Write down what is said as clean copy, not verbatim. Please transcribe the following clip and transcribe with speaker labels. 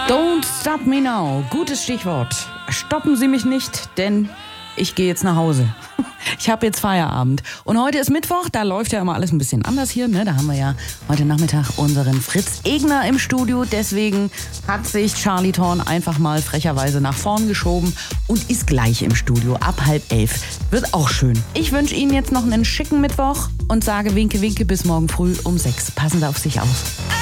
Speaker 1: Don't stop me now. Gutes Stichwort. Stoppen Sie mich nicht, denn ich gehe jetzt nach Hause. Ich habe jetzt Feierabend. Und heute ist Mittwoch, da läuft ja immer alles ein bisschen anders hier. Ne? Da haben wir ja heute Nachmittag unseren Fritz Egner im Studio. Deswegen hat sich Charlie Thorn einfach mal frecherweise nach vorn geschoben und ist gleich im Studio ab 10:30. Wird auch schön. Ich wünsche Ihnen jetzt noch einen schicken Mittwoch und sage Winke, Winke bis morgen früh um 6. Passen Sie auf sich auf.